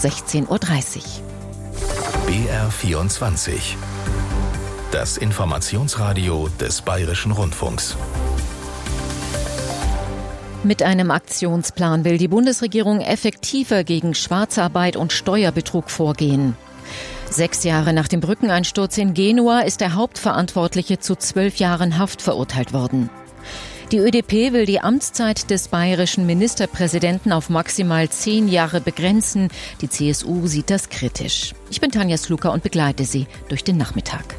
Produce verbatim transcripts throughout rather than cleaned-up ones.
sechzehn Uhr dreißig. B R vierundzwanzig. Das Informationsradio des Bayerischen Rundfunks. Mit einem Aktionsplan will die Bundesregierung effektiver gegen Schwarzarbeit und Steuerbetrug vorgehen. Sechs Jahre nach dem Brückeneinsturz in Genua ist der Hauptverantwortliche zu zwölf Jahren Haft verurteilt worden. Die Ö D P will die Amtszeit des bayerischen Ministerpräsidenten auf maximal zehn Jahre begrenzen. Die C S U sieht das kritisch. Ich bin Tanja Sluka und begleite Sie durch den Nachmittag.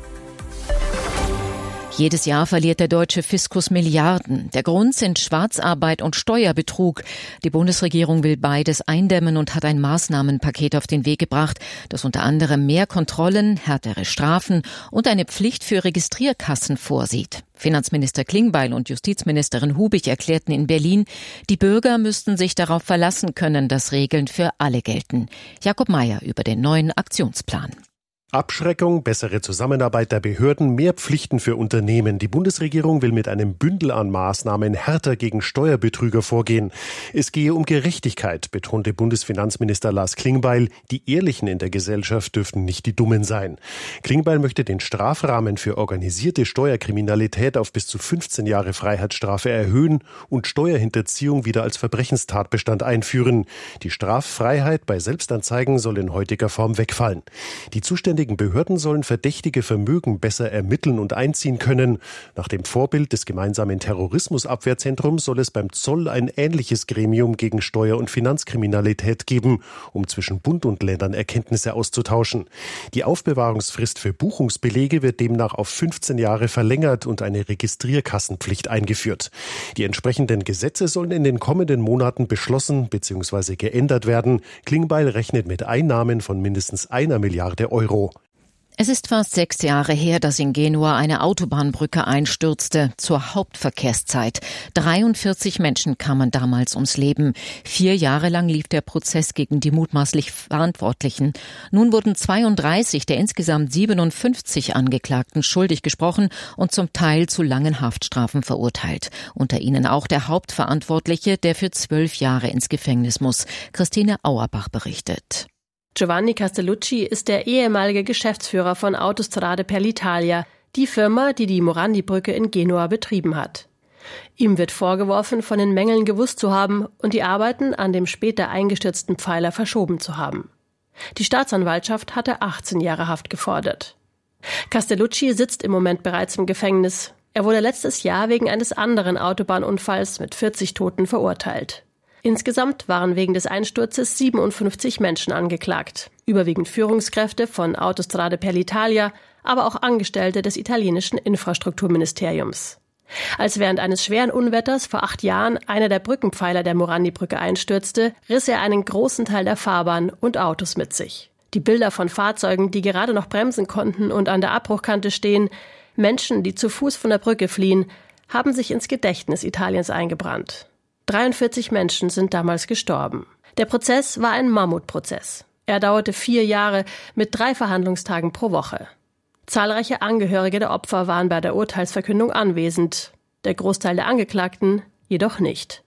Jedes Jahr verliert der deutsche Fiskus Milliarden. Der Grund sind Schwarzarbeit und Steuerbetrug. Die Bundesregierung will beides eindämmen und hat ein Maßnahmenpaket auf den Weg gebracht, das unter anderem mehr Kontrollen, härtere Strafen und eine Pflicht für Registrierkassen vorsieht. Finanzminister Klingbeil und Justizministerin Hubig erklärten in Berlin, die Bürger müssten sich darauf verlassen können, dass Regeln für alle gelten. Jakob Mayer über den neuen Aktionsplan. Abschreckung, bessere Zusammenarbeit der Behörden, mehr Pflichten für Unternehmen. Die Bundesregierung will mit einem Bündel an Maßnahmen härter gegen Steuerbetrüger vorgehen. Es gehe um Gerechtigkeit, betonte Bundesfinanzminister Lars Klingbeil. Die Ehrlichen in der Gesellschaft dürften nicht die Dummen sein. Klingbeil möchte den Strafrahmen für organisierte Steuerkriminalität auf bis zu fünfzehn Jahre Freiheitsstrafe erhöhen und Steuerhinterziehung wieder als Verbrechenstatbestand einführen. Die Straffreiheit bei Selbstanzeigen soll in heutiger Form wegfallen. Die zuständigen Behörden sollen verdächtige Vermögen besser ermitteln und einziehen können. Nach dem Vorbild des gemeinsamen Terrorismusabwehrzentrums soll es beim Zoll ein ähnliches Gremium gegen Steuer- und Finanzkriminalität geben, um zwischen Bund und Ländern Erkenntnisse auszutauschen. Die Aufbewahrungsfrist für Buchungsbelege wird demnach auf fünfzehn Jahre verlängert und eine Registrierkassenpflicht eingeführt. Die entsprechenden Gesetze sollen in den kommenden Monaten beschlossen bzw. geändert werden. Klingbeil rechnet mit Einnahmen von mindestens einer Milliarde Euro. Es ist fast sechs Jahre her, dass in Genua eine Autobahnbrücke einstürzte, zur Hauptverkehrszeit. dreiundvierzig Menschen kamen damals ums Leben. Vier Jahre lang lief der Prozess gegen die mutmaßlich Verantwortlichen. Nun wurden zweiunddreißig der insgesamt siebenundfünfzig Angeklagten schuldig gesprochen und zum Teil zu langen Haftstrafen verurteilt. Unter ihnen auch der Hauptverantwortliche, der für zwölf Jahre ins Gefängnis muss. Christine Auerbach berichtet. Giovanni Castellucci ist der ehemalige Geschäftsführer von Autostrade per l'Italia, die Firma, die die Morandi-Brücke in Genua betrieben hat. Ihm wird vorgeworfen, von den Mängeln gewusst zu haben und die Arbeiten an dem später eingestürzten Pfeiler verschoben zu haben. Die Staatsanwaltschaft hatte achtzehn Jahre Haft gefordert. Castellucci sitzt im Moment bereits im Gefängnis. Er wurde letztes Jahr wegen eines anderen Autobahnunfalls mit vierzig Toten verurteilt. Insgesamt waren wegen des Einsturzes siebenundfünfzig Menschen angeklagt, überwiegend Führungskräfte von Autostrade per l'Italia, aber auch Angestellte des italienischen Infrastrukturministeriums. Als während eines schweren Unwetters vor acht Jahren einer der Brückenpfeiler der Morandi-Brücke einstürzte, riss er einen großen Teil der Fahrbahn und Autos mit sich. Die Bilder von Fahrzeugen, die gerade noch bremsen konnten und an der Abbruchkante stehen, Menschen, die zu Fuß von der Brücke fliehen, haben sich ins Gedächtnis Italiens eingebrannt. dreiundvierzig Menschen sind damals gestorben. Der Prozess war ein Mammutprozess. Er dauerte vier Jahre mit drei Verhandlungstagen pro Woche. Zahlreiche Angehörige der Opfer waren bei der Urteilsverkündung anwesend, der Großteil der Angeklagten jedoch nicht.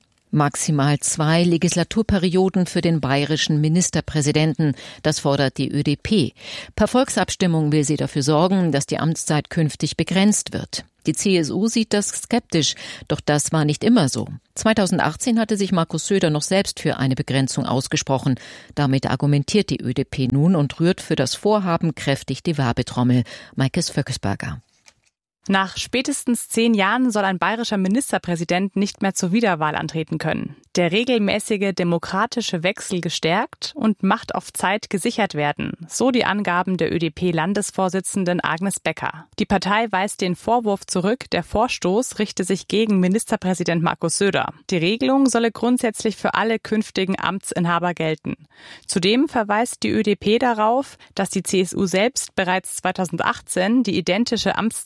Maximal zwei Legislaturperioden für den bayerischen Ministerpräsidenten, das fordert die Ö D P. Per Volksabstimmung will sie dafür sorgen, dass die Amtszeit künftig begrenzt wird. Die C S U sieht das skeptisch, doch das war nicht immer so. zweitausendachtzehn hatte sich Markus Söder noch selbst für eine Begrenzung ausgesprochen. Damit argumentiert die Ö D P nun und rührt für das Vorhaben kräftig die Werbetrommel. Maikes Vöckesberger. Nach spätestens zehn Jahren soll ein bayerischer Ministerpräsident nicht mehr zur Wiederwahl antreten können. Der regelmäßige demokratische Wechsel gestärkt und Macht auf Zeit gesichert werden, so die Angaben der Ö D P-Landesvorsitzenden Agnes Becker. Die Partei weist den Vorwurf zurück, der Vorstoß richte sich gegen Ministerpräsident Markus Söder. Die Regelung solle grundsätzlich für alle künftigen Amtsinhaber gelten. Zudem verweist die Ö D P darauf, dass die C S U selbst bereits zweitausendachtzehn die identische Amtszeitbegrenzung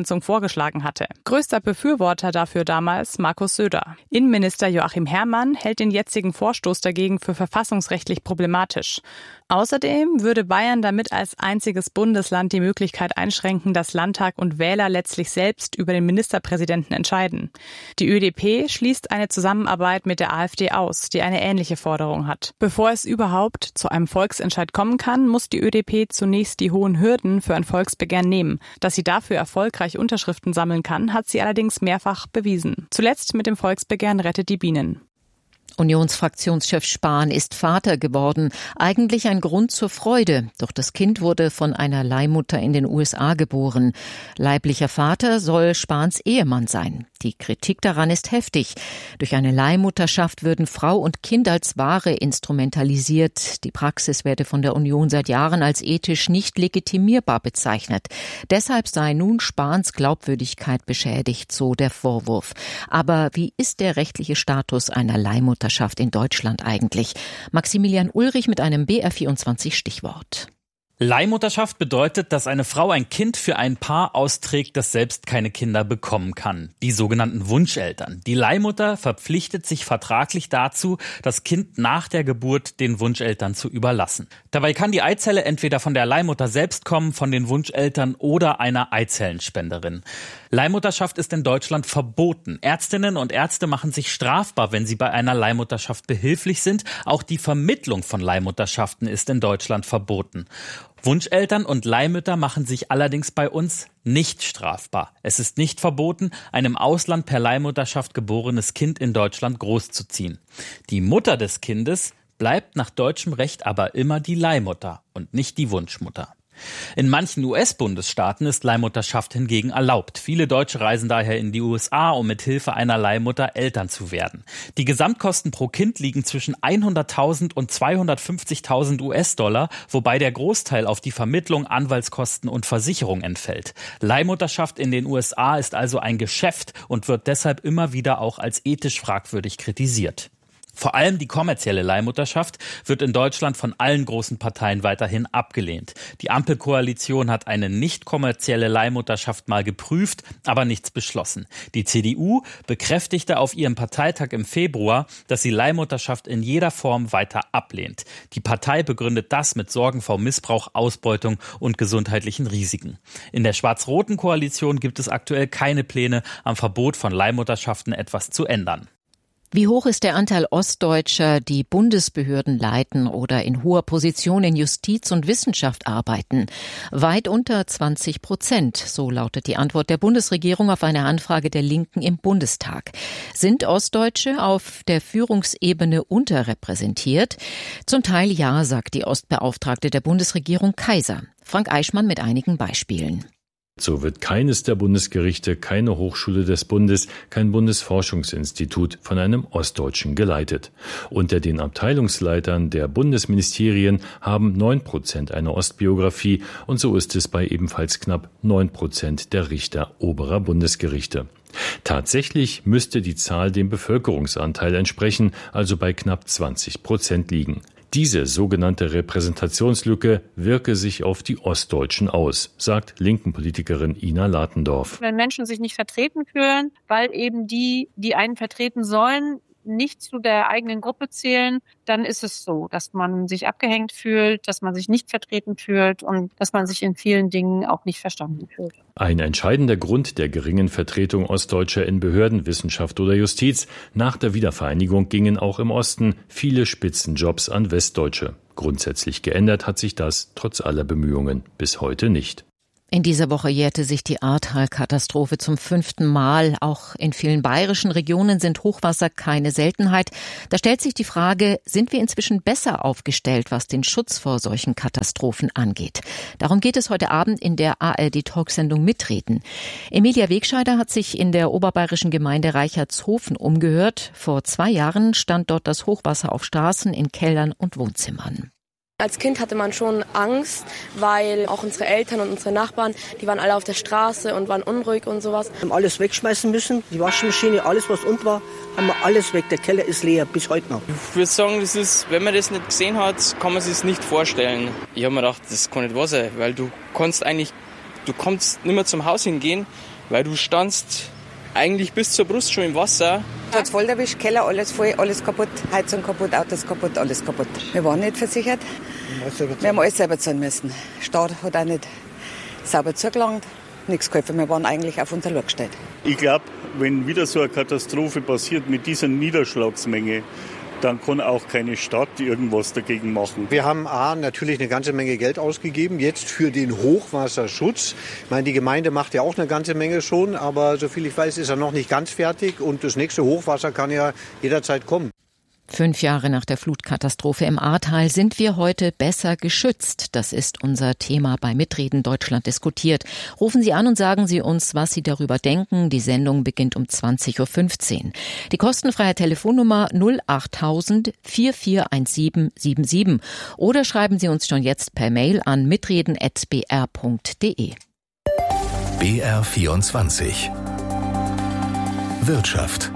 Abgrenzung vorgeschlagen hatte. Größter Befürworter dafür damals Markus Söder. Innenminister Joachim Herrmann hält den jetzigen Vorstoß dagegen für verfassungsrechtlich problematisch. Außerdem würde Bayern damit als einziges Bundesland die Möglichkeit einschränken, dass Landtag und Wähler letztlich selbst über den Ministerpräsidenten entscheiden. Die Ö D P schließt eine Zusammenarbeit mit der AfD aus, die eine ähnliche Forderung hat. Bevor es überhaupt zu einem Volksentscheid kommen kann, muss die Ö D P zunächst die hohen Hürden für ein Volksbegehren nehmen. Dass sie dafür erfolgreich Unterschriften sammeln kann, hat sie allerdings mehrfach bewiesen. Zuletzt mit dem Volksbegehren Rettet die Bienen. Unionsfraktionschef Spahn ist Vater geworden. Eigentlich ein Grund zur Freude. Doch das Kind wurde von einer Leihmutter in den U S A geboren. Leiblicher Vater soll Spahns Ehemann sein. Die Kritik daran ist heftig. Durch eine Leihmutterschaft würden Frau und Kind als Ware instrumentalisiert. Die Praxis werde von der Union seit Jahren als ethisch nicht legitimierbar bezeichnet. Deshalb sei nun Spahns Glaubwürdigkeit beschädigt, so der Vorwurf. Aber wie ist der rechtliche Status einer Leihmutter in Deutschland eigentlich? Maximilian Ulrich mit einem B R vierundzwanzig Stichwort. Leihmutterschaft bedeutet, dass eine Frau ein Kind für ein Paar austrägt, das selbst keine Kinder bekommen kann. Die sogenannten Wunscheltern. Die Leihmutter verpflichtet sich vertraglich dazu, das Kind nach der Geburt den Wunscheltern zu überlassen. Dabei kann die Eizelle entweder von der Leihmutter selbst kommen, von den Wunscheltern oder einer Eizellenspenderin. Leihmutterschaft ist in Deutschland verboten. Ärztinnen und Ärzte machen sich strafbar, wenn sie bei einer Leihmutterschaft behilflich sind. Auch die Vermittlung von Leihmutterschaften ist in Deutschland verboten. Wunscheltern und Leihmütter machen sich allerdings bei uns nicht strafbar. Es ist nicht verboten, ein im Ausland per Leihmutterschaft geborenes Kind in Deutschland großzuziehen. Die Mutter des Kindes bleibt nach deutschem Recht aber immer die Leihmutter und nicht die Wunschmutter. In manchen U S-Bundesstaaten ist Leihmutterschaft hingegen erlaubt. Viele Deutsche reisen daher in die U S A, um mit Hilfe einer Leihmutter Eltern zu werden. Die Gesamtkosten pro Kind liegen zwischen hunderttausend und zweihundertfünfzigtausend U S-Dollar, wobei der Großteil auf die Vermittlung, Anwaltskosten und Versicherung entfällt. Leihmutterschaft in den U S A ist also ein Geschäft und wird deshalb immer wieder auch als ethisch fragwürdig kritisiert. Vor allem die kommerzielle Leihmutterschaft wird in Deutschland von allen großen Parteien weiterhin abgelehnt. Die Ampelkoalition hat eine nicht kommerzielle Leihmutterschaft mal geprüft, aber nichts beschlossen. Die C D U bekräftigte auf ihrem Parteitag im Februar, dass sie Leihmutterschaft in jeder Form weiter ablehnt. Die Partei begründet das mit Sorgen vor Missbrauch, Ausbeutung und gesundheitlichen Risiken. In der schwarz-roten Koalition gibt es aktuell keine Pläne, am Verbot von Leihmutterschaften etwas zu ändern. Wie hoch ist der Anteil Ostdeutscher, die Bundesbehörden leiten oder in hoher Position in Justiz und Wissenschaft arbeiten? Weit unter zwanzig Prozent, so lautet die Antwort der Bundesregierung auf eine Anfrage der Linken im Bundestag. Sind Ostdeutsche auf der Führungsebene unterrepräsentiert? Zum Teil ja, sagt die Ostbeauftragte der Bundesregierung Kaiser. Frank Eichmann mit einigen Beispielen. So wird keines der Bundesgerichte, keine Hochschule des Bundes, kein Bundesforschungsinstitut von einem Ostdeutschen geleitet. Unter den Abteilungsleitern der Bundesministerien haben neun Prozent eine Ostbiografie und so ist es bei ebenfalls knapp neun Prozent der Richter oberer Bundesgerichte. Tatsächlich müsste die Zahl dem Bevölkerungsanteil entsprechen, also bei knapp zwanzig Prozent liegen. Diese sogenannte Repräsentationslücke wirke sich auf die Ostdeutschen aus, sagt Linken-Politikerin Ina Latendorf. Wenn Menschen sich nicht vertreten fühlen, weil eben die, die einen vertreten sollen, nicht zu der eigenen Gruppe zählen, dann ist es so, dass man sich abgehängt fühlt, dass man sich nicht vertreten fühlt und dass man sich in vielen Dingen auch nicht verstanden fühlt. Ein entscheidender Grund der geringen Vertretung Ostdeutscher in Behörden, Wissenschaft oder Justiz: Nach der Wiedervereinigung gingen auch im Osten viele Spitzenjobs an Westdeutsche. Grundsätzlich geändert hat sich das trotz aller Bemühungen bis heute nicht. In dieser Woche jährte sich die Ahrtal-Katastrophe zum fünften Mal. Auch in vielen bayerischen Regionen sind Hochwasser keine Seltenheit. Da stellt sich die Frage, sind wir inzwischen besser aufgestellt, was den Schutz vor solchen Katastrophen angeht? Darum geht es heute Abend in der A R D-Talksendung Mitreden. Emilia Wegscheider hat sich in der oberbayerischen Gemeinde Reichertshofen umgehört. Vor zwei Jahren stand dort das Hochwasser auf Straßen, in Kellern und Wohnzimmern. Als Kind hatte man schon Angst, weil auch unsere Eltern und unsere Nachbarn, die waren alle auf der Straße und waren unruhig und sowas. Wir haben alles wegschmeißen müssen, die Waschmaschine, alles was unten war, haben wir alles weg. Der Keller ist leer, bis heute noch. Ich würde sagen, das ist, wenn man das nicht gesehen hat, kann man sich es nicht vorstellen. Ich habe mir gedacht, das kann nicht wahr sein, weil du kannst eigentlich, du kannst nicht mehr zum Haus hingehen, weil du standst eigentlich bis zur Brust schon im Wasser. Hat's voll erwischt, Keller, alles voll, alles kaputt, Heizung kaputt, Autos kaputt, alles kaputt. Wir waren nicht versichert. Wir haben alles selber zahlen müssen. Der Staat hat auch nicht sauber zugelangt, nichts geholfen. Wir waren eigentlich auf unser Loch gestellt. Ich glaube, wenn wieder so eine Katastrophe passiert mit dieser Niederschlagsmenge, dann kann auch keine Stadt irgendwas dagegen machen. Wir haben A, natürlich eine ganze Menge Geld ausgegeben, jetzt für den Hochwasserschutz. Ich meine, die Gemeinde macht ja auch eine ganze Menge schon, aber soviel ich weiß, ist er noch nicht ganz fertig und das nächste Hochwasser kann ja jederzeit kommen. Fünf Jahre nach der Flutkatastrophe im Ahrtal sind wir heute besser geschützt. Das ist unser Thema bei Mitreden Deutschland diskutiert. Rufen Sie an und sagen Sie uns, was Sie darüber denken. Die Sendung beginnt um zwanzig Uhr fünfzehn. Die kostenfreie Telefonnummer null achttausend vierundvierzig siebzehn siebenundsiebzig oder schreiben Sie uns schon jetzt per Mail an mitreden at b r punkt d e. B R vierundzwanzig Wirtschaft.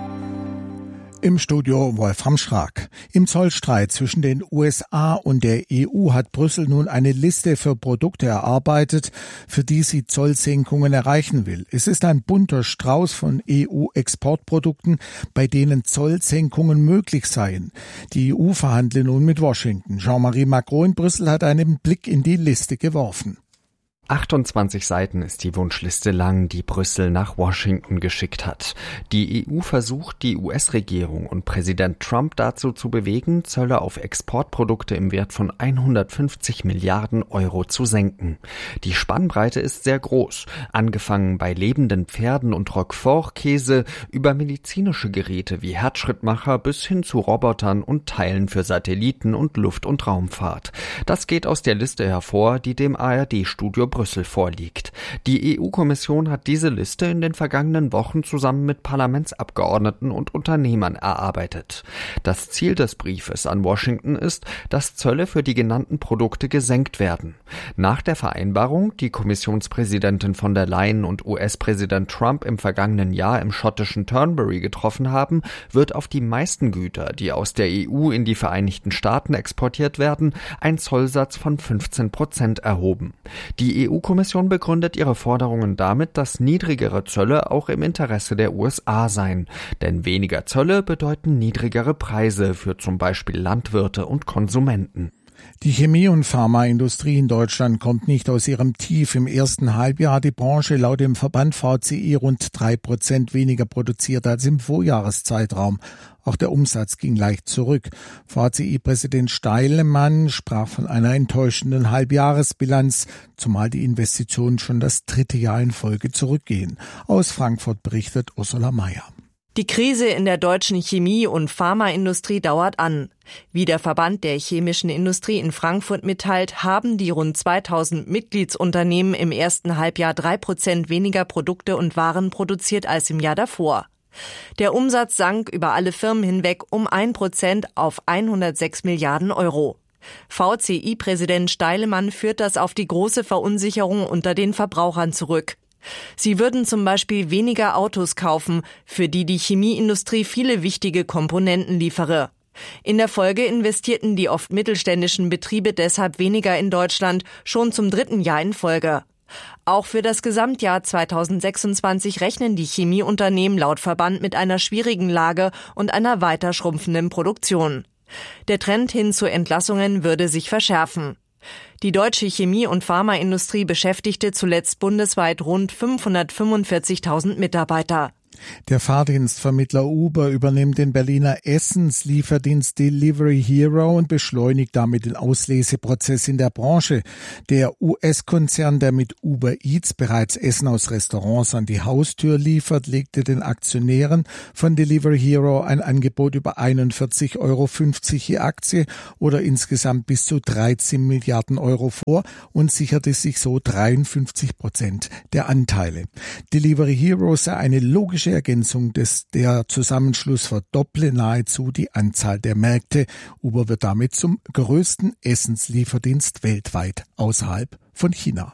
Im Studio Wolfram Schrag. Im Zollstreit zwischen den U S A und der E U hat Brüssel nun eine Liste für Produkte erarbeitet, für die sie Zollsenkungen erreichen will. Es ist ein bunter Strauß von E U-Exportprodukten, bei denen Zollsenkungen möglich seien. Die E U verhandle nun mit Washington. Jean-Marie Macron in Brüssel hat einen Blick in die Liste geworfen. achtundzwanzig Seiten ist die Wunschliste lang, die Brüssel nach Washington geschickt hat. Die E U versucht, die U S-Regierung und Präsident Trump dazu zu bewegen, Zölle auf Exportprodukte im Wert von hundertfünfzig Milliarden Euro zu senken. Die Spannbreite ist sehr groß, angefangen bei lebenden Pferden und Roquefort-Käse über medizinische Geräte wie Herzschrittmacher bis hin zu Robotern und Teilen für Satelliten und Luft- und Raumfahrt. Das geht aus der Liste hervor, die dem A R D-Studio Brüssel vorliegt. Die E U-Kommission hat diese Liste in den vergangenen Wochen zusammen mit Parlamentsabgeordneten und Unternehmern erarbeitet. Das Ziel des Briefes an Washington ist, dass Zölle für die genannten Produkte gesenkt werden. Nach der Vereinbarung, die Kommissionspräsidentin von der Leyen und U S-Präsident Trump im vergangenen Jahr im schottischen Turnberry getroffen haben, wird auf die meisten Güter, die aus der E U in die Vereinigten Staaten exportiert werden, ein Zollsatz von fünfzehn Prozent erhoben. Die E U-Kommission begründet ihre Forderungen damit, dass niedrigere Zölle auch im Interesse der U S A seien. Denn weniger Zölle bedeuten niedrigere Preise für zum Beispiel Landwirte und Konsumenten. Die Chemie- und Pharmaindustrie in Deutschland kommt nicht aus ihrem Tief. Im ersten Halbjahr hat die Branche laut dem Verband V C I rund drei Prozent weniger produziert als im Vorjahreszeitraum. Auch der Umsatz ging leicht zurück. V C I-Präsident Steilemann sprach von einer enttäuschenden Halbjahresbilanz, zumal die Investitionen schon das dritte Jahr in Folge zurückgehen. Aus Frankfurt berichtet Ursula Mayer. Die Krise in der deutschen Chemie- und Pharmaindustrie dauert an. Wie der Verband der chemischen Industrie in Frankfurt mitteilt, haben die rund zweitausend Mitgliedsunternehmen im ersten Halbjahr drei Prozent weniger Produkte und Waren produziert als im Jahr davor. Der Umsatz sank über alle Firmen hinweg um ein Prozent auf hundertsechs Milliarden Euro. V C I-Präsident Steilemann führt das auf die große Verunsicherung unter den Verbrauchern zurück. Sie würden zum Beispiel weniger Autos kaufen, für die die Chemieindustrie viele wichtige Komponenten liefere. In der Folge investierten die oft mittelständischen Betriebe deshalb weniger in Deutschland, schon zum dritten Jahr in Folge. Auch für das Gesamtjahr zweitausendsechsundzwanzig rechnen die Chemieunternehmen laut Verband mit einer schwierigen Lage und einer weiter schrumpfenden Produktion. Der Trend hin zu Entlassungen würde sich verschärfen. Die deutsche Chemie- und Pharmaindustrie beschäftigte zuletzt bundesweit rund fünfhundertfünfundvierzigtausend Mitarbeiter. Der Fahrdienstvermittler Uber übernimmt den Berliner Essenslieferdienst Delivery Hero und beschleunigt damit den Ausleseprozess in der Branche. Der U S-Konzern, der mit Uber Eats bereits Essen aus Restaurants an die Haustür liefert, legte den Aktionären von Delivery Hero ein Angebot über einundvierzig Euro fünfzig je Aktie oder insgesamt bis zu dreizehn Milliarden Euro vor und sicherte sich so dreiundfünfzig Prozent der Anteile. Delivery Hero sei eine logische Ergänzung des der Zusammenschluss verdopple nahezu die Anzahl der Märkte. Uber wird damit zum größten Essenslieferdienst weltweit außerhalb von China.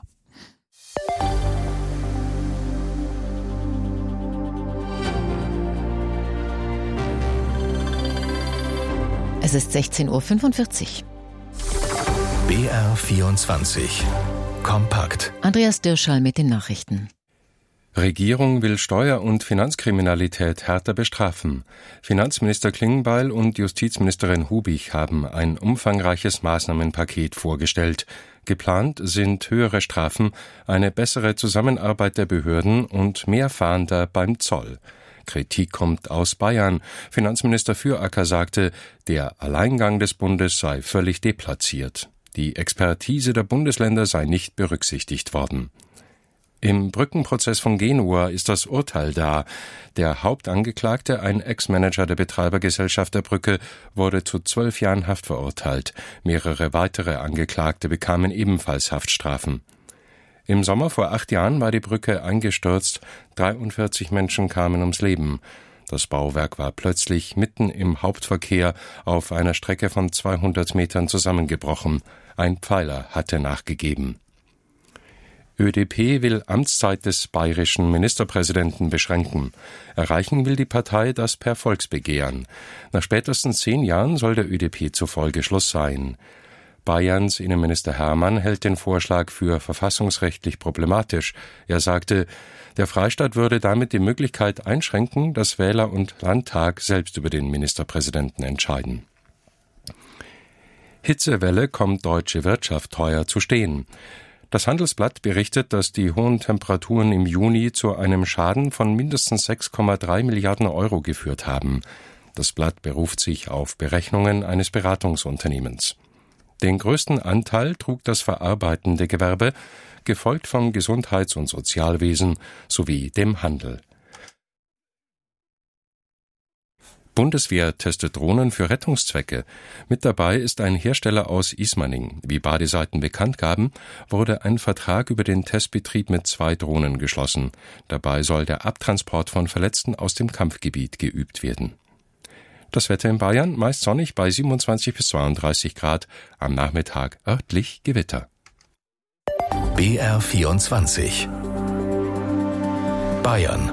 Es ist sechzehn Uhr fünfundvierzig. B R vierundzwanzig Kompakt. Andreas Dirschall mit den Nachrichten. Regierung will Steuer- und Finanzkriminalität härter bestrafen. Finanzminister Klingbeil und Justizministerin Hubich haben ein umfangreiches Maßnahmenpaket vorgestellt. Geplant sind höhere Strafen, eine bessere Zusammenarbeit der Behörden und mehr Fahnder beim Zoll. Kritik kommt aus Bayern. Finanzminister Füracker sagte, der Alleingang des Bundes sei völlig deplatziert. Die Expertise der Bundesländer sei nicht berücksichtigt worden. Im Brückenprozess von Genua ist das Urteil da. Der Hauptangeklagte, ein Ex-Manager der Betreibergesellschaft der Brücke, wurde zu zwölf Jahren Haft verurteilt. Mehrere weitere Angeklagte bekamen ebenfalls Haftstrafen. Im Sommer vor acht Jahren war die Brücke eingestürzt. dreiundvierzig Menschen kamen ums Leben. Das Bauwerk war plötzlich mitten im Hauptverkehr auf einer Strecke von zweihundert Metern zusammengebrochen. Ein Pfeiler hatte nachgegeben. ÖDP will Amtszeit des bayerischen Ministerpräsidenten beschränken. Erreichen will die Partei das per Volksbegehren. Nach spätestens zehn Jahren soll der ÖDP zufolge Schluss sein. Bayerns Innenminister Hermann hält den Vorschlag für verfassungsrechtlich problematisch. Er sagte, der Freistaat würde damit die Möglichkeit einschränken, dass Wähler und Landtag selbst über den Ministerpräsidenten entscheiden. Hitzewelle kommt deutsche Wirtschaft teuer zu stehen. Das Handelsblatt berichtet, dass die hohen Temperaturen im Juni zu einem Schaden von mindestens sechs Komma drei Milliarden Euro geführt haben. Das Blatt beruft sich auf Berechnungen eines Beratungsunternehmens. Den größten Anteil trug das verarbeitende Gewerbe, gefolgt vom Gesundheits- und Sozialwesen sowie dem Handel. Bundeswehr testet Drohnen für Rettungszwecke. Mit dabei ist ein Hersteller aus Ismaning. Wie beide Seiten bekannt gaben, wurde ein Vertrag über den Testbetrieb mit zwei Drohnen geschlossen. Dabei soll der Abtransport von Verletzten aus dem Kampfgebiet geübt werden. Das Wetter in Bayern meist sonnig bei siebenundzwanzig bis zweiunddreißig Grad, am Nachmittag örtlich Gewitter. B R vierundzwanzig Bayern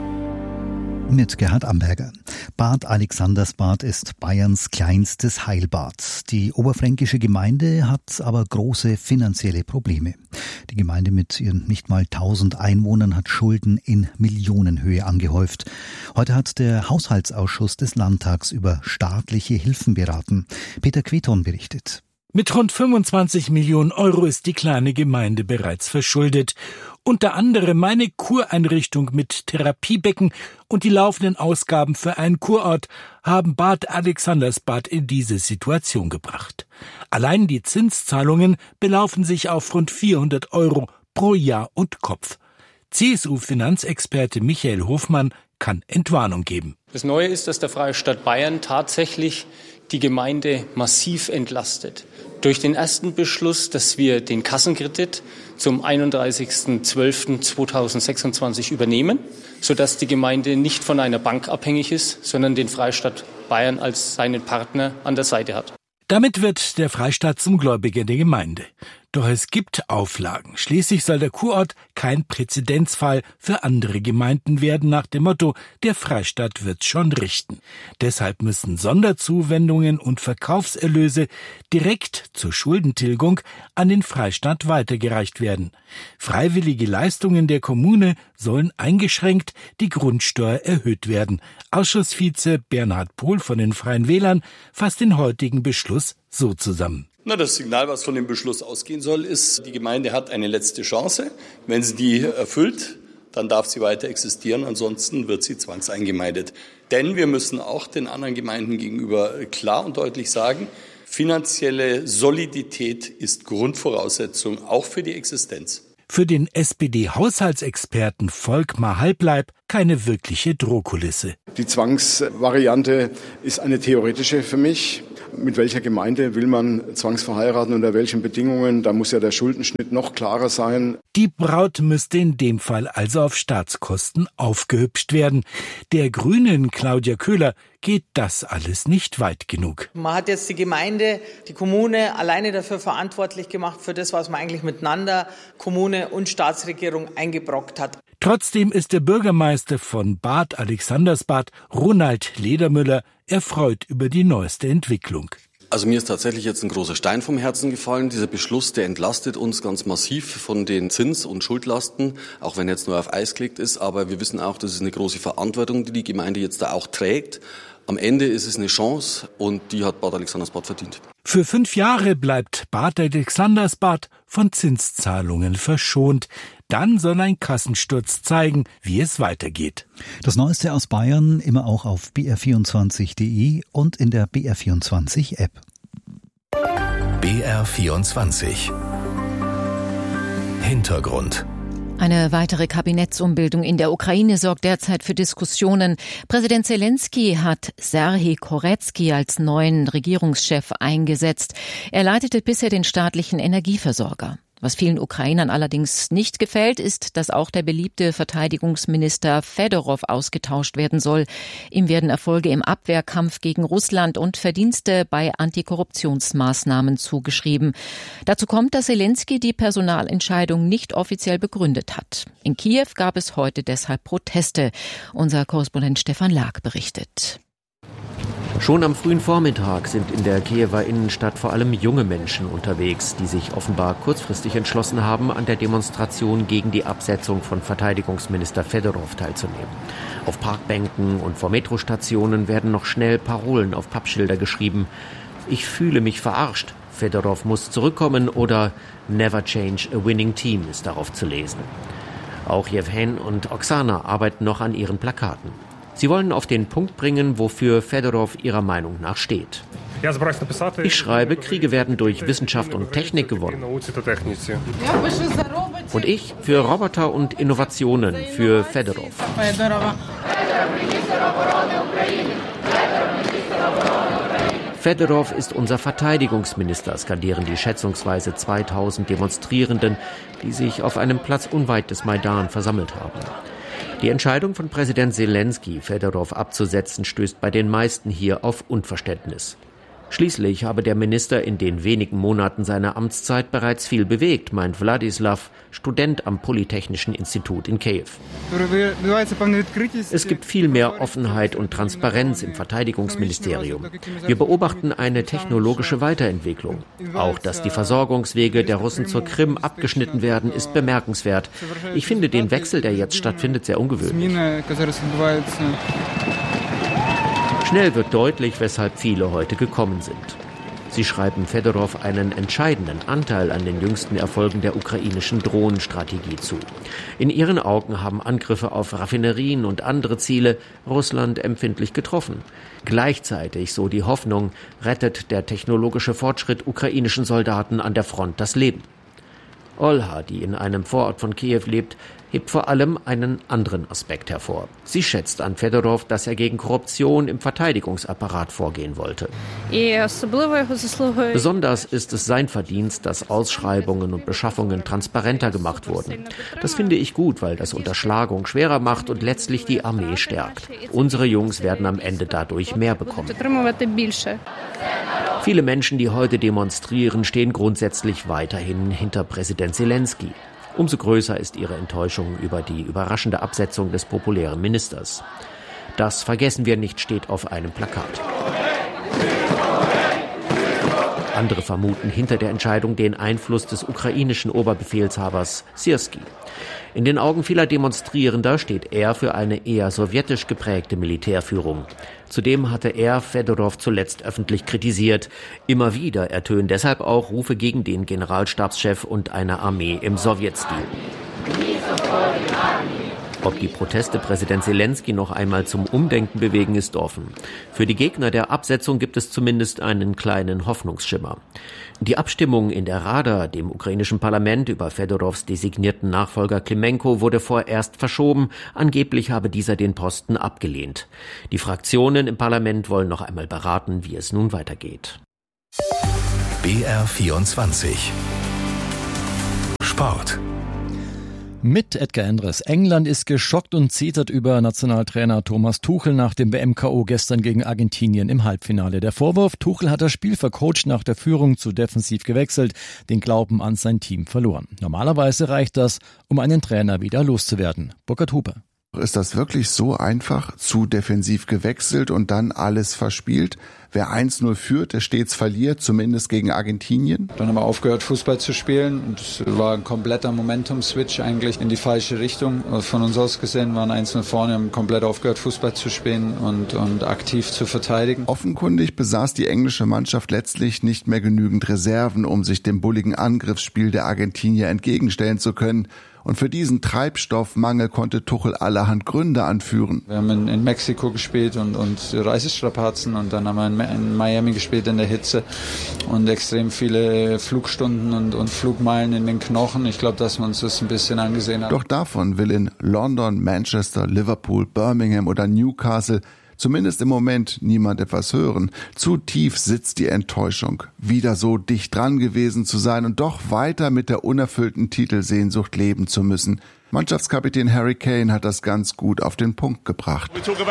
mit Gerhard Amberger. Bad Alexandersbad ist Bayerns kleinstes Heilbad. Die oberfränkische Gemeinde hat aber große finanzielle Probleme. Die Gemeinde mit ihren nicht mal tausend Einwohnern hat Schulden in Millionenhöhe angehäuft. Heute hat der Haushaltsausschuss des Landtags über staatliche Hilfen beraten. Peter Queton berichtet. Mit rund fünfundzwanzig Millionen Euro ist die kleine Gemeinde bereits verschuldet. Unter anderem eine Kureinrichtung mit Therapiebecken und die laufenden Ausgaben für einen Kurort haben Bad Alexandersbad in diese Situation gebracht. Allein die Zinszahlungen belaufen sich auf rund vierhundert Euro pro Jahr und Kopf. C S U-Finanzexperte Michael Hofmann kann Entwarnung geben. Das Neue ist, dass der Freistaat Bayern tatsächlich die Gemeinde massiv entlastet. Durch den ersten Beschluss, dass wir den Kassenkredit zum einunddreißigsten zwölften zweitausendsechsundzwanzig übernehmen, sodass die Gemeinde nicht von einer Bank abhängig ist, sondern den Freistaat Bayern als seinen Partner an der Seite hat. Damit wird der Freistaat zum Gläubiger der Gemeinde. Doch es gibt Auflagen. Schließlich soll der Kurort kein Präzedenzfall für andere Gemeinden werden, nach dem Motto, der Freistaat wird schon richten. Deshalb müssen Sonderzuwendungen und Verkaufserlöse direkt zur Schuldentilgung an den Freistaat weitergereicht werden. Freiwillige Leistungen der Kommune sollen eingeschränkt, die Grundsteuer erhöht werden. Ausschussvize Bernhard Pohl von den Freien Wählern fasst den heutigen Beschluss so zusammen. Na, das Signal, was von dem Beschluss ausgehen soll, ist, die Gemeinde hat eine letzte Chance. Wenn sie die erfüllt, dann darf sie weiter existieren, ansonsten wird sie zwangseingemeindet. Denn wir müssen auch den anderen Gemeinden gegenüber klar und deutlich sagen, finanzielle Solidität ist Grundvoraussetzung auch für die Existenz. Für den S P D-Haushaltsexperten Volkmar Halbleib keine wirkliche Drohkulisse. Die Zwangsvariante ist eine theoretische für mich. Mit welcher Gemeinde will man zwangsverheiraten, unter welchen Bedingungen? Da muss ja der Schuldenschnitt noch klarer sein. Die Braut müsste in dem Fall also auf Staatskosten aufgehübscht werden. Der Grünen Claudia Köhler geht das alles nicht weit genug. Man hat jetzt die Gemeinde, die Kommune alleine dafür verantwortlich gemacht, für das, was man eigentlich miteinander Kommune und Staatsregierung eingebrockt hat. Trotzdem ist der Bürgermeister von Bad Alexandersbad, Ronald Ledermüller, erfreut über die neueste Entwicklung. Also mir ist tatsächlich jetzt ein großer Stein vom Herzen gefallen. Dieser Beschluss, der entlastet uns ganz massiv von den Zins- und Schuldlasten, auch wenn jetzt nur auf Eis gelegt ist. Aber wir wissen auch, das ist eine große Verantwortung, die die Gemeinde jetzt da auch trägt. Am Ende ist es eine Chance und die hat Bad Alexandersbad verdient. Für fünf Jahre bleibt Bad Alexandersbad von Zinszahlungen verschont. Dann soll ein Kassensturz zeigen, wie es weitergeht. Das Neueste aus Bayern immer auch auf b r vierundzwanzig punkt d e und in der B R vierundzwanzig App. B R vierundzwanzig Hintergrund. Eine weitere Kabinettsumbildung in der Ukraine sorgt derzeit für Diskussionen. Präsident Zelensky hat Serhij Koretsky als neuen Regierungschef eingesetzt. Er leitete bisher den staatlichen Energieversorger. Was vielen Ukrainern allerdings nicht gefällt, ist, dass auch der beliebte Verteidigungsminister Fedorow ausgetauscht werden soll. Ihm werden Erfolge im Abwehrkampf gegen Russland und Verdienste bei Antikorruptionsmaßnahmen zugeschrieben. Dazu kommt, dass Zelensky die Personalentscheidung nicht offiziell begründet hat. In Kiew gab es heute deshalb Proteste. Unser Korrespondent Stefan Lag berichtet. Schon am frühen Vormittag sind in der Kiewer Innenstadt vor allem junge Menschen unterwegs, die sich offenbar kurzfristig entschlossen haben, an der Demonstration gegen die Absetzung von Verteidigungsminister Fedorow teilzunehmen. Auf Parkbänken und vor Metrostationen werden noch schnell Parolen auf Pappschilder geschrieben. Ich fühle mich verarscht, Fedorow muss zurückkommen oder Never change a winning team ist darauf zu lesen. Auch Jewhen und Oksana arbeiten noch an ihren Plakaten. Sie wollen auf den Punkt bringen, wofür Fedorow ihrer Meinung nach steht. Ich schreibe, Kriege werden durch Wissenschaft und Technik gewonnen. Und ich für Roboter und Innovationen für Fedorow. Fedorow ist unser Verteidigungsminister, skandieren die schätzungsweise zweitausend Demonstrierenden, die sich auf einem Platz unweit des Maidan versammelt haben. Die Entscheidung von Präsident Zelensky, Fedorow abzusetzen, stößt bei den meisten hier auf Unverständnis. Schließlich habe der Minister in den wenigen Monaten seiner Amtszeit bereits viel bewegt, meint Wladislav, Student am Polytechnischen Institut in Kiew. Es gibt viel mehr Offenheit und Transparenz im Verteidigungsministerium. Wir beobachten eine technologische Weiterentwicklung. Auch, dass die Versorgungswege der Russen zur Krim abgeschnitten werden, ist bemerkenswert. Ich finde den Wechsel, der jetzt stattfindet, sehr ungewöhnlich. Schnell wird deutlich, weshalb viele heute gekommen sind. Sie schreiben Fedorow einen entscheidenden Anteil an den jüngsten Erfolgen der ukrainischen Drohnenstrategie zu. In ihren Augen haben Angriffe auf Raffinerien und andere Ziele Russland empfindlich getroffen. Gleichzeitig, so die Hoffnung, rettet der technologische Fortschritt ukrainischen Soldaten an der Front das Leben. Olha, die in einem Vorort von Kiew lebt, hebt vor allem einen anderen Aspekt hervor. Sie schätzt an Fedorow, dass er gegen Korruption im Verteidigungsapparat vorgehen wollte. Besonders ist es sein Verdienst, dass Ausschreibungen und Beschaffungen transparenter gemacht wurden. Das finde ich gut, weil das Unterschlagung schwerer macht und letztlich die Armee stärkt. Unsere Jungs werden am Ende dadurch mehr bekommen. Viele Menschen, die heute demonstrieren, stehen grundsätzlich weiterhin hinter Präsident Zelensky. Umso größer ist ihre Enttäuschung über die überraschende Absetzung des populären Ministers. Das vergessen wir nicht, steht auf einem Plakat. Andere vermuten hinter der Entscheidung den Einfluss des ukrainischen Oberbefehlshabers Syrski. In den Augen vieler Demonstrierender steht er für eine eher sowjetisch geprägte Militärführung. Zudem hatte er Fedorow zuletzt öffentlich kritisiert. Immer wieder ertönen deshalb auch Rufe gegen den Generalstabschef und eine Armee im Sowjetstil. Ob die Proteste Präsident Zelensky noch einmal zum Umdenken bewegen, ist offen. Für die Gegner der Absetzung gibt es zumindest einen kleinen Hoffnungsschimmer. Die Abstimmung in der Rada, dem ukrainischen Parlament, über Fedorows designierten Nachfolger Klimenko wurde vorerst verschoben. Angeblich habe dieser den Posten abgelehnt. Die Fraktionen im Parlament wollen noch einmal beraten, wie es nun weitergeht. B R vierundzwanzig Sport. Mit Edgar Endres. England ist geschockt und zetert über Nationaltrainer Thomas Tuchel nach dem W M-K O gestern gegen Argentinien im Halbfinale. Der Vorwurf, Tuchel hat das Spiel vercoacht, nach der Führung zu defensiv gewechselt, den Glauben an sein Team verloren. Normalerweise reicht das, um einen Trainer wieder loszuwerden. Burkhard Huber. Ist das wirklich so einfach, zu defensiv gewechselt und dann alles verspielt? Wer eins null führt, der stets verliert, zumindest gegen Argentinien. Dann haben wir aufgehört, Fußball zu spielen. Und es war ein kompletter Momentum-Switch eigentlich in die falsche Richtung. Von uns aus gesehen waren eins null vorne, haben komplett aufgehört, Fußball zu spielen und, und aktiv zu verteidigen. Offenkundig besaß die englische Mannschaft letztlich nicht mehr genügend Reserven, um sich dem bulligen Angriffsspiel der Argentinier entgegenstellen zu können. Und für diesen Treibstoffmangel konnte Tuchel allerhand Gründe anführen. Wir haben in, in Mexiko gespielt und, und Reisestrapazen und dann haben wir in, in Miami gespielt in der Hitze und extrem viele Flugstunden und, und Flugmeilen in den Knochen. Ich glaube, dass wir uns das ein bisschen angesehen haben. Doch davon will in London, Manchester, Liverpool, Birmingham oder Newcastle zumindest im Moment niemand etwas hören. Zu tief sitzt die Enttäuschung, wieder so dicht dran gewesen zu sein und doch weiter mit der unerfüllten Titelsehnsucht leben zu müssen. Mannschaftskapitän Harry Kane hat das ganz gut auf den Punkt gebracht.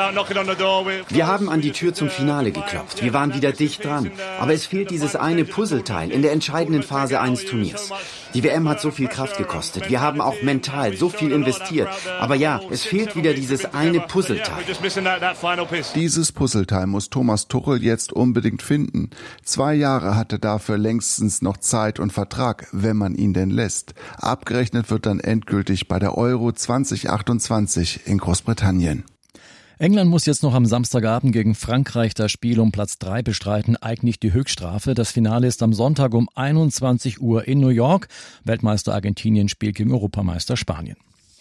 Wir haben an die Tür zum Finale geklopft. Wir waren wieder dicht dran. Aber es fehlt dieses eine Puzzleteil in der entscheidenden Phase eines Turniers. Die W M hat so viel Kraft gekostet. Wir haben auch mental so viel investiert. Aber ja, es fehlt wieder dieses eine Puzzleteil. Dieses Puzzleteil muss Thomas Tuchel jetzt unbedingt finden. Zwei Jahre hat er dafür längstens noch Zeit und Vertrag, wenn man ihn denn lässt. Abgerechnet wird dann endgültig bei der Euro zwanzig achtundzwanzig in Großbritannien. England muss jetzt noch am Samstagabend gegen Frankreich das Spiel um Platz drei bestreiten, eigentlich die Höchststrafe. Das Finale ist am Sonntag um einundzwanzig Uhr in New York. Weltmeister Argentinien spielt gegen Europameister Spanien.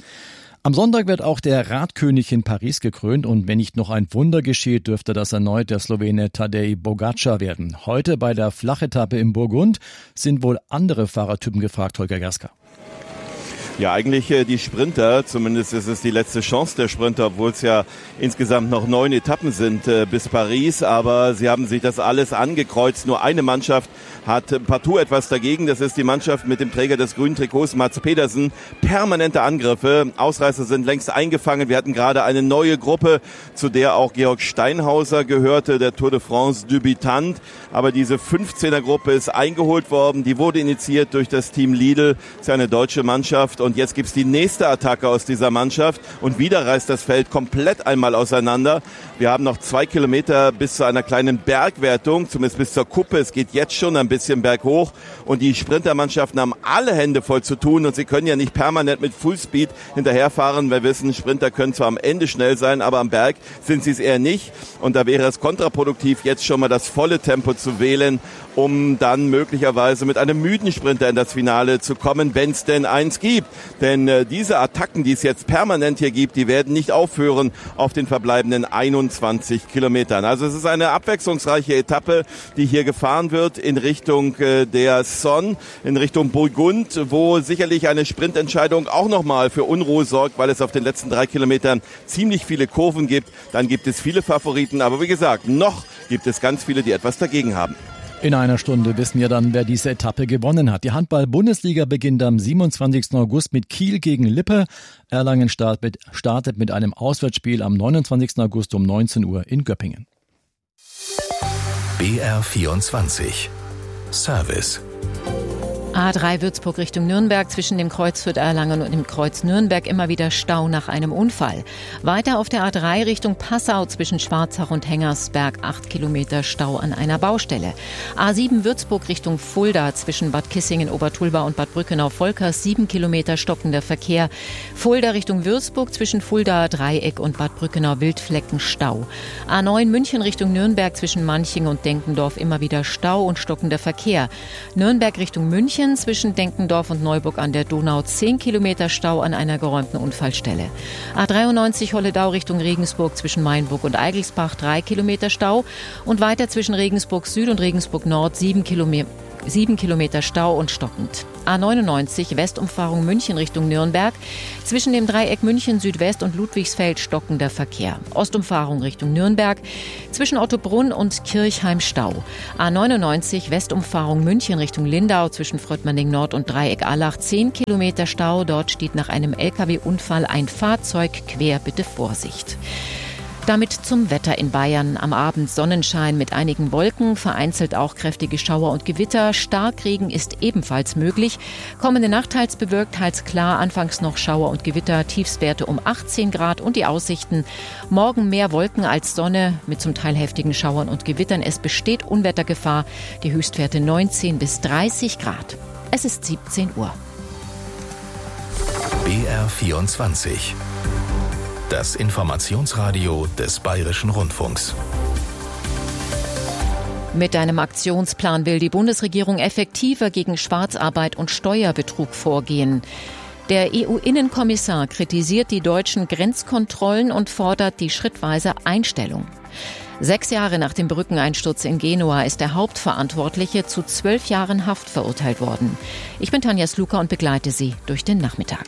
Am Sonntag wird auch der Radkönig in Paris gekrönt und wenn nicht noch ein Wunder geschieht, dürfte das erneut der Slowene Tadej Pogačar werden. Heute bei der Flachetappe im Burgund sind wohl andere Fahrertypen gefragt, Holger Gerska. Ja, eigentlich äh, die Sprinter, zumindest ist es die letzte Chance der Sprinter, obwohl es ja insgesamt noch neun Etappen sind äh, bis Paris, aber sie haben sich das alles angekreuzt. Nur eine Mannschaft hat äh, partout etwas dagegen, das ist die Mannschaft mit dem Träger des grünen Trikots, Mats Pedersen. Permanente Angriffe, Ausreißer sind längst eingefangen. Wir hatten gerade eine neue Gruppe, zu der auch Georg Steinhauser gehörte, der Tour de France Debütant. Aber diese fünfzehner-Gruppe ist eingeholt worden, die wurde initiiert durch das Team Lidl, das ist ja eine deutsche Mannschaft. Und jetzt gibt's die nächste Attacke aus dieser Mannschaft und wieder reißt das Feld komplett einmal auseinander. Wir haben noch zwei Kilometer bis zu einer kleinen Bergwertung, zumindest bis zur Kuppe. Es geht jetzt schon ein bisschen berghoch und die Sprintermannschaften haben alle Hände voll zu tun und sie können ja nicht permanent mit Fullspeed hinterherfahren. Wir wissen, Sprinter können zwar am Ende schnell sein, aber am Berg sind sie es eher nicht. Und da wäre es kontraproduktiv, jetzt schon mal das volle Tempo zu wählen, um dann möglicherweise mit einem müden Sprinter in das Finale zu kommen, wenn es denn eins gibt. Denn äh, diese Attacken, die es jetzt permanent hier gibt, die werden nicht aufhören auf den verbleibenden einundzwanzig Kilometern. Also es ist eine abwechslungsreiche Etappe, die hier gefahren wird in Richtung äh, der Sonne, in Richtung Burgund, wo sicherlich eine Sprintentscheidung auch nochmal für Unruhe sorgt, weil es auf den letzten drei Kilometern ziemlich viele Kurven gibt. Dann gibt es viele Favoriten, aber wie gesagt, noch gibt es ganz viele, die etwas dagegen haben. In einer Stunde wissen wir dann, wer diese Etappe gewonnen hat. Die Handball-Bundesliga beginnt am siebenundzwanzigsten August mit Kiel gegen Lippe. Erlangen startet mit einem Auswärtsspiel am neunundzwanzigsten August um neunzehn Uhr in Göppingen. B R vierundzwanzig Service. A drei Würzburg Richtung Nürnberg, zwischen dem Kreuz Fürth-Erlangen und dem Kreuz Nürnberg immer wieder Stau nach einem Unfall. Weiter auf der A drei Richtung Passau zwischen Schwarzach und Hengersberg acht Kilometer Stau an einer Baustelle. A sieben Würzburg Richtung Fulda zwischen Bad Kissingen, Obertulba und Bad Brückenau-Volkers sieben Kilometer stockender Verkehr. Fulda Richtung Würzburg zwischen Fulda Dreieck und Bad Brückenau-Wildflecken Stau. A neun München Richtung Nürnberg zwischen Manching und Denkendorf immer wieder Stau und stockender Verkehr. Nürnberg Richtung München zwischen Denkendorf und Neuburg an der Donau zehn Kilometer Stau an einer geräumten Unfallstelle. A dreiundneunzig Holledau Richtung Regensburg zwischen Mainburg und Eigelsbach drei Kilometer Stau und weiter zwischen Regensburg Süd und Regensburg Nord sieben Kilometer sieben Kilometer Stau und stockend. A neunundneunzig Westumfahrung München Richtung Nürnberg. Zwischen dem Dreieck München Südwest und Ludwigsfeld stockender Verkehr. Ostumfahrung Richtung Nürnberg. Zwischen Ottobrunn und Kirchheim Stau. A neunundneunzig Westumfahrung München Richtung Lindau. Zwischen Fröttmanning Nord und Dreieck Allach zehn Kilometer Stau. Dort steht nach einem L K W-Unfall ein Fahrzeug quer. Bitte Vorsicht. Damit zum Wetter in Bayern. Am Abend Sonnenschein mit einigen Wolken, vereinzelt auch kräftige Schauer und Gewitter. Starkregen ist ebenfalls möglich. Kommende Nacht teils bewölkt, teils klar. Anfangs noch Schauer und Gewitter, Tiefstwerte um achtzehn Grad und die Aussichten. Morgen mehr Wolken als Sonne mit zum Teil heftigen Schauern und Gewittern. Es besteht Unwettergefahr. Die Höchstwerte neunzehn bis dreißig Grad. Es ist siebzehn Uhr. B R vierundzwanzig. Das Informationsradio des Bayerischen Rundfunks. Mit einem Aktionsplan will die Bundesregierung effektiver gegen Schwarzarbeit und Steuerbetrug vorgehen. Der E U-Innenkommissar kritisiert die deutschen Grenzkontrollen und fordert die schrittweise Einstellung. Sechs Jahre nach dem Brückeneinsturz in Genua ist der Hauptverantwortliche zu zwölf Jahren Haft verurteilt worden. Ich bin Tanja Sluka und begleite Sie durch den Nachmittag.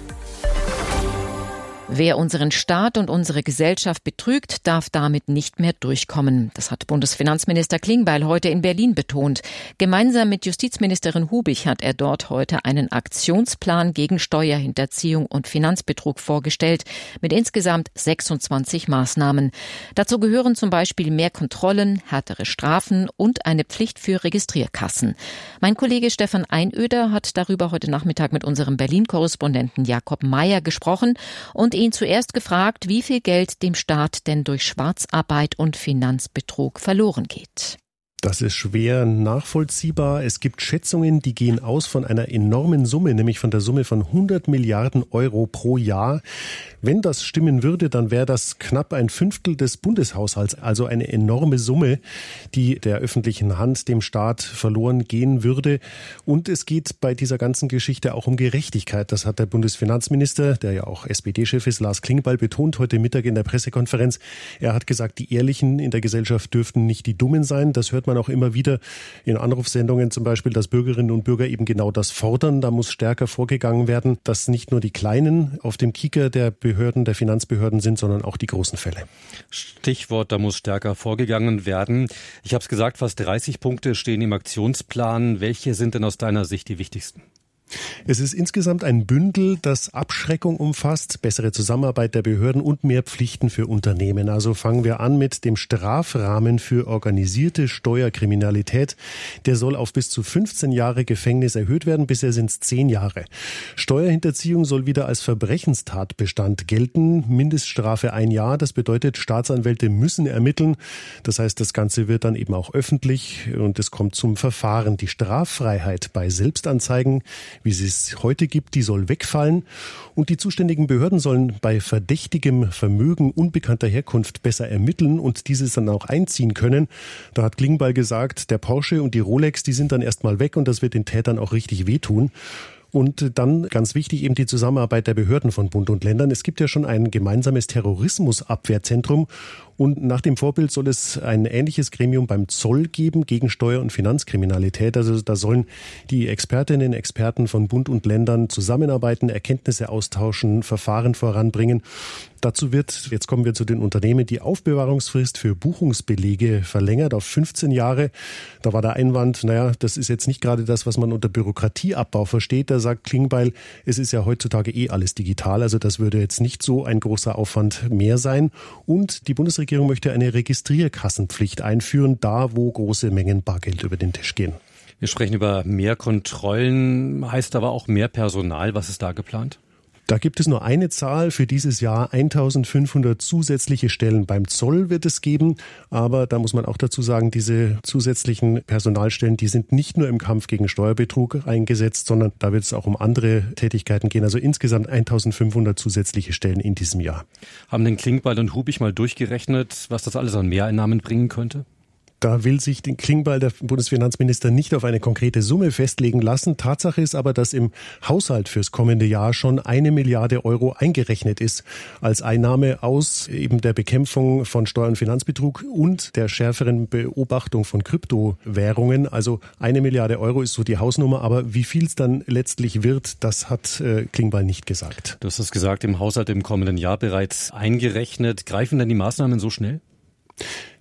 Wer unseren Staat und unsere Gesellschaft betrügt, darf damit nicht mehr durchkommen. Das hat Bundesfinanzminister Klingbeil heute in Berlin betont. Gemeinsam mit Justizministerin Hubich hat er dort heute einen Aktionsplan gegen Steuerhinterziehung und Finanzbetrug vorgestellt, mit insgesamt sechsundzwanzig Maßnahmen. Dazu gehören zum Beispiel mehr Kontrollen, härtere Strafen und eine Pflicht für Registrierkassen. Mein Kollege Stefan Einöder hat darüber heute Nachmittag mit unserem Berlin-Korrespondenten Jakob Mayer gesprochen und ihn zuerst gefragt, wie viel Geld dem Staat denn durch Schwarzarbeit und Finanzbetrug verloren geht. Das ist schwer nachvollziehbar. Es gibt Schätzungen, die gehen aus von einer enormen Summe, nämlich von der Summe von hundert Milliarden Euro pro Jahr. Wenn das stimmen würde, dann wäre das knapp ein Fünftel des Bundeshaushalts, also eine enorme Summe, die der öffentlichen Hand, dem Staat verloren gehen würde. Und es geht bei dieser ganzen Geschichte auch um Gerechtigkeit. Das hat der Bundesfinanzminister, der ja auch S P D-Chef ist, Lars Klingbeil, betont heute Mittag in der Pressekonferenz. Er hat gesagt, die Ehrlichen in der Gesellschaft dürften nicht die Dummen sein. Das hört man auch immer wieder in Anrufsendungen zum Beispiel, dass Bürgerinnen und Bürger eben genau das fordern. Da muss stärker vorgegangen werden, dass nicht nur die Kleinen auf dem Kieker der Behörden, der Finanzbehörden sind, sondern auch die großen Fälle. Stichwort, da muss stärker vorgegangen werden. Ich habe es gesagt, fast dreißig Punkte stehen im Aktionsplan. Welche sind denn aus deiner Sicht die wichtigsten? Es ist insgesamt ein Bündel, das Abschreckung umfasst, bessere Zusammenarbeit der Behörden und mehr Pflichten für Unternehmen. Also fangen wir an mit dem Strafrahmen für organisierte Steuerkriminalität. Der soll auf bis zu fünfzehn Jahre Gefängnis erhöht werden. Bisher sind es zehn Jahre. Steuerhinterziehung soll wieder als Verbrechenstatbestand gelten. Mindeststrafe ein Jahr. Das bedeutet, Staatsanwälte müssen ermitteln. Das heißt, das Ganze wird dann eben auch öffentlich und es kommt zum Verfahren. Die Straffreiheit bei Selbstanzeigen, wie sie es heute gibt, die soll wegfallen. Und die zuständigen Behörden sollen bei verdächtigem Vermögen unbekannter Herkunft besser ermitteln und dieses dann auch einziehen können. Da hat Klingbeil gesagt, der Porsche und die Rolex, die sind dann erstmal weg und das wird den Tätern auch richtig wehtun. Und dann ganz wichtig eben die Zusammenarbeit der Behörden von Bund und Ländern. Es gibt ja schon ein gemeinsames Terrorismusabwehrzentrum und nach dem Vorbild soll es ein ähnliches Gremium beim Zoll geben gegen Steuer- und Finanzkriminalität. Also da sollen die Expertinnen und Experten von Bund und Ländern zusammenarbeiten, Erkenntnisse austauschen, Verfahren voranbringen. Dazu wird, jetzt kommen wir zu den Unternehmen, die Aufbewahrungsfrist für Buchungsbelege verlängert auf fünfzehn Jahre. Da war der Einwand, naja, das ist jetzt nicht gerade das, was man unter Bürokratieabbau versteht. Da sagt Klingbeil, es ist ja heutzutage eh alles digital, also das würde jetzt nicht so ein großer Aufwand mehr sein. Und die Bundesregierung möchte eine Registrierkassenpflicht einführen, da wo große Mengen Bargeld über den Tisch gehen. Wir sprechen über mehr Kontrollen, heißt aber auch mehr Personal. Was ist da geplant? Da gibt es nur eine Zahl für dieses Jahr. eintausendfünfhundert zusätzliche Stellen beim Zoll wird es geben. Aber da muss man auch dazu sagen, diese zusätzlichen Personalstellen, die sind nicht nur im Kampf gegen Steuerbetrug eingesetzt, sondern da wird es auch um andere Tätigkeiten gehen. Also insgesamt eintausendfünfhundert zusätzliche Stellen in diesem Jahr. Haben denn Klingbeil und Hubich mal durchgerechnet, was das alles an Mehreinnahmen bringen könnte? Da will sich den Klingbeil, der Bundesfinanzminister, nicht auf eine konkrete Summe festlegen lassen. Tatsache ist aber, dass im Haushalt fürs kommende Jahr schon eine Milliarde Euro eingerechnet ist als Einnahme aus eben der Bekämpfung von Steuer- und Finanzbetrug und der schärferen Beobachtung von Kryptowährungen. Also eine Milliarde Euro ist so die Hausnummer, aber wie viel es dann letztlich wird, das hat äh, Klingbeil nicht gesagt. Du hast es gesagt, im Haushalt im kommenden Jahr bereits eingerechnet. Greifen denn die Maßnahmen so schnell?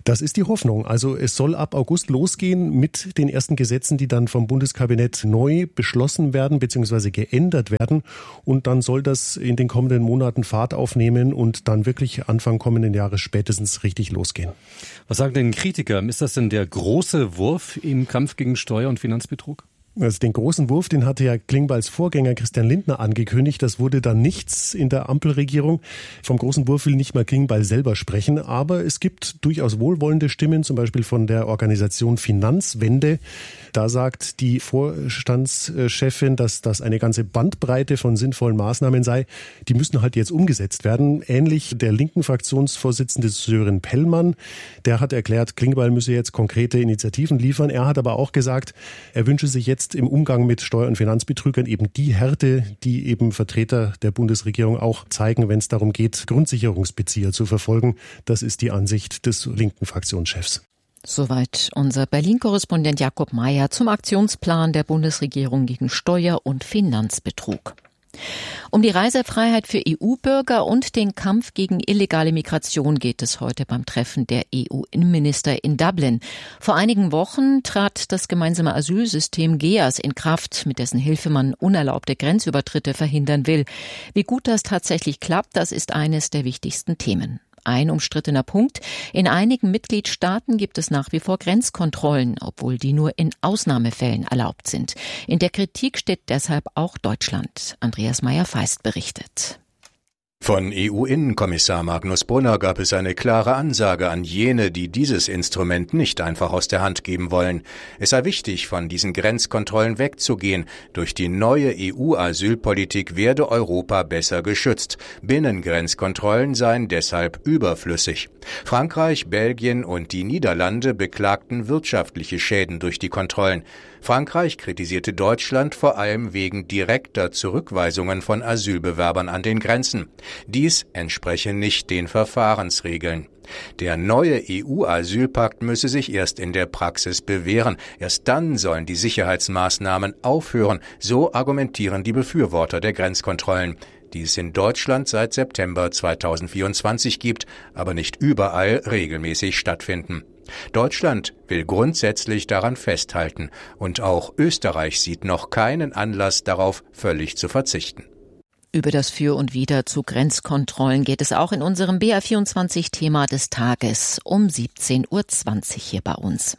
Das ist die Hoffnung. Also es soll ab August losgehen mit den ersten Gesetzen, die dann vom Bundeskabinett neu beschlossen werden bzw. geändert werden. Und dann soll das in den kommenden Monaten Fahrt aufnehmen und dann wirklich Anfang kommenden Jahres spätestens richtig losgehen. Was sagen denn Kritiker? Ist das denn der große Wurf im Kampf gegen Steuer- und Finanzbetrug? Also den großen Wurf, den hatte ja Klingbeils Vorgänger Christian Lindner angekündigt. Das wurde dann nichts in der Ampelregierung. Vom großen Wurf will nicht mal Klingbeil selber sprechen. Aber es gibt durchaus wohlwollende Stimmen, zum Beispiel von der Organisation Finanzwende. Da sagt die Vorstandschefin, dass das eine ganze Bandbreite von sinnvollen Maßnahmen sei. Die müssen halt jetzt umgesetzt werden. Ähnlich der linken Fraktionsvorsitzende Sören Pellmann. Der hat erklärt, Klingbeil müsse jetzt konkrete Initiativen liefern. Er hat aber auch gesagt, er wünsche sich jetzt im Umgang mit Steuer- und Finanzbetrügern eben die Härte, die eben Vertreter der Bundesregierung auch zeigen, wenn es darum geht, Grundsicherungsbezieher zu verfolgen. Das ist die Ansicht des linken Fraktionschefs. Soweit unser Berlin-Korrespondent Jakob Mayer zum Aktionsplan der Bundesregierung gegen Steuer- und Finanzbetrug. Um die Reisefreiheit für E U-Bürger und den Kampf gegen illegale Migration geht es heute beim Treffen der E U-Innenminister in Dublin. Vor einigen Wochen trat das gemeinsame Asylsystem G E A S in Kraft, mit dessen Hilfe man unerlaubte Grenzübertritte verhindern will. Wie gut das tatsächlich klappt, das ist eines der wichtigsten Themen. Ein umstrittener Punkt: In einigen Mitgliedstaaten gibt es nach wie vor Grenzkontrollen, obwohl die nur in Ausnahmefällen erlaubt sind. In der Kritik steht deshalb auch Deutschland. Andreas Meyer-Feist berichtet. Von E U-Innenkommissar Magnus Brunner gab es eine klare Ansage an jene, die dieses Instrument nicht einfach aus der Hand geben wollen. Es sei wichtig, von diesen Grenzkontrollen wegzugehen. Durch die neue E U-Asylpolitik werde Europa besser geschützt. Binnengrenzkontrollen seien deshalb überflüssig. Frankreich, Belgien und die Niederlande beklagten wirtschaftliche Schäden durch die Kontrollen. Frankreich kritisierte Deutschland vor allem wegen direkter Zurückweisungen von Asylbewerbern an den Grenzen. Dies entspreche nicht den Verfahrensregeln. Der neue E U-Asylpakt müsse sich erst in der Praxis bewähren. Erst dann sollen die Sicherheitsmaßnahmen aufhören, so argumentieren die Befürworter der Grenzkontrollen, die es in Deutschland seit September zweitausendvierundzwanzig gibt, aber nicht überall regelmäßig stattfinden. Deutschland will grundsätzlich daran festhalten und auch Österreich sieht noch keinen Anlass darauf, völlig zu verzichten. Über das Für und Wider zu Grenzkontrollen geht es auch in unserem B R vierundzwanzig-Thema des Tages um siebzehn Uhr zwanzig hier bei uns.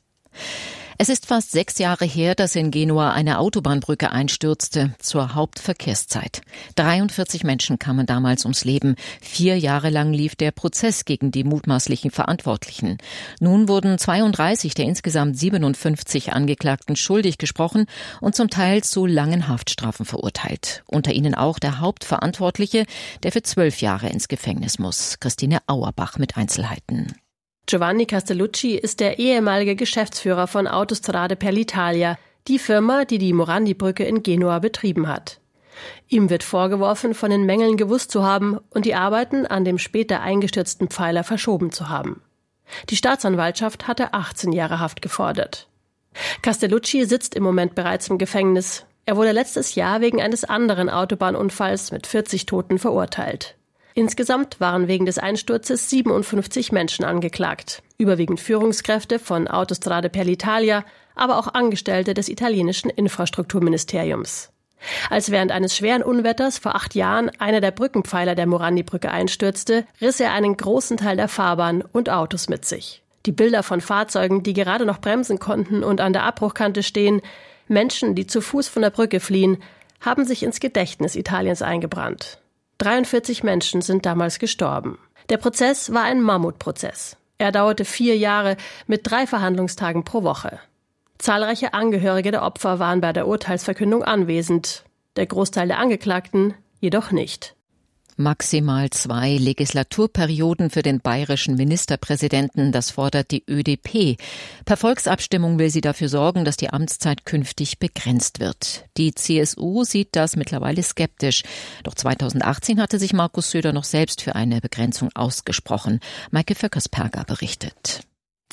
Es ist fast sechs Jahre her, dass in Genua eine Autobahnbrücke einstürzte zur Hauptverkehrszeit. dreiundvierzig Menschen kamen damals ums Leben. Vier Jahre lang lief der Prozess gegen die mutmaßlichen Verantwortlichen. Nun wurden zweiunddreißig der insgesamt siebenundfünfzig Angeklagten schuldig gesprochen und zum Teil zu langen Haftstrafen verurteilt. Unter ihnen auch der Hauptverantwortliche, der für zwölf Jahre ins Gefängnis muss. Christine Auerbach mit Einzelheiten. Giovanni Castellucci ist der ehemalige Geschäftsführer von Autostrade per l'Italia, die Firma, die die Morandi-Brücke in Genua betrieben hat. Ihm wird vorgeworfen, von den Mängeln gewusst zu haben und die Arbeiten an dem später eingestürzten Pfeiler verschoben zu haben. Die Staatsanwaltschaft hatte achtzehn Jahre Haft gefordert. Castellucci sitzt im Moment bereits im Gefängnis. Er wurde letztes Jahr wegen eines anderen Autobahnunfalls mit vierzig Toten verurteilt. Insgesamt waren wegen des Einsturzes siebenundfünfzig Menschen angeklagt, überwiegend Führungskräfte von Autostrade per l'Italia, aber auch Angestellte des italienischen Infrastrukturministeriums. Als während eines schweren Unwetters vor acht Jahren einer der Brückenpfeiler der Morandi-Brücke einstürzte, riss er einen großen Teil der Fahrbahn und Autos mit sich. Die Bilder von Fahrzeugen, die gerade noch bremsen konnten und an der Abbruchkante stehen, Menschen, die zu Fuß von der Brücke fliehen, haben sich ins Gedächtnis Italiens eingebrannt. dreiundvierzig Menschen sind damals gestorben. Der Prozess war ein Mammutprozess. Er dauerte vier Jahre mit drei Verhandlungstagen pro Woche. Zahlreiche Angehörige der Opfer waren bei der Urteilsverkündung anwesend, der Großteil der Angeklagten jedoch nicht. Maximal zwei Legislaturperioden für den bayerischen Ministerpräsidenten, das fordert die Ö D P. Per Volksabstimmung will sie dafür sorgen, dass die Amtszeit künftig begrenzt wird. Die C S U sieht das mittlerweile skeptisch. Doch zweitausendachtzehn hatte sich Markus Söder noch selbst für eine Begrenzung ausgesprochen. Maike Vöckersperger berichtet.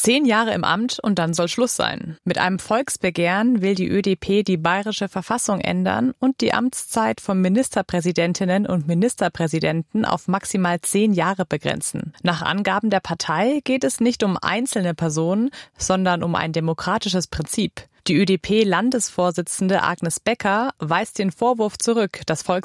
Zehn Jahre im Amt und dann soll Schluss sein. Mit einem Volksbegehren will die ÖDP die bayerische Verfassung ändern und die Amtszeit von Ministerpräsidentinnen und Ministerpräsidenten auf maximal zehn Jahre begrenzen. Nach Angaben der Partei geht es nicht um einzelne Personen, sondern um ein demokratisches Prinzip. Die ÖDP-Landesvorsitzende Agnes Becker weist den Vorwurf zurück, das Volksbegehren